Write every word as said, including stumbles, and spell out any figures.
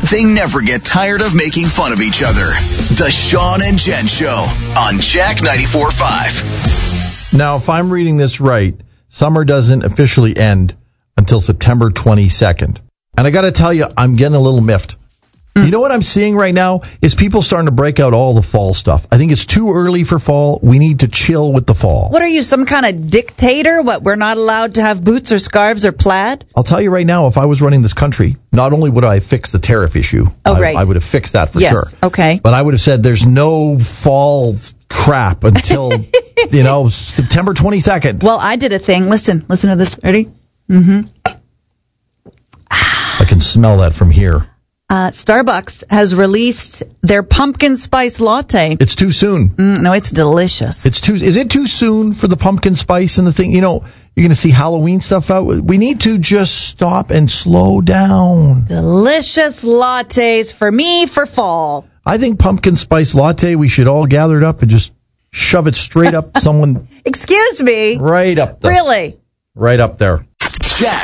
They never get tired of making fun of each other. The Sean and Jen Show on Jack ninety-four point five. Now, if I'm reading this right, summer doesn't officially end until September twenty-second. And I got to tell you, I'm getting a little miffed. You know what I'm seeing right now is people starting to break out all the fall stuff. I think it's too early for fall. We need to chill with the fall. What are you, some kind of dictator? What, we're not allowed to have boots or scarves or plaid? I'll tell you right now, if I was running this country, not only would I fix the tariff issue, oh, I, right. I would have fixed that for yes. sure. Okay. But I would have said there's no fall crap until, you know, September twenty-second. Well, I did a thing. Listen, listen to this. Ready? Mm-hmm. I can smell that from here. Uh, Starbucks has released their pumpkin spice latte. It's too soon. Mm, no, it's delicious. It's too. Is it too soon for the pumpkin spice and the thing? You know, you're going to see Halloween stuff out. We need to just stop and slow down. Delicious lattes for me for fall. I think pumpkin spice latte, we should all gather it up and just shove it straight up someone. Excuse me? Right up there. Really? Right up there. Jack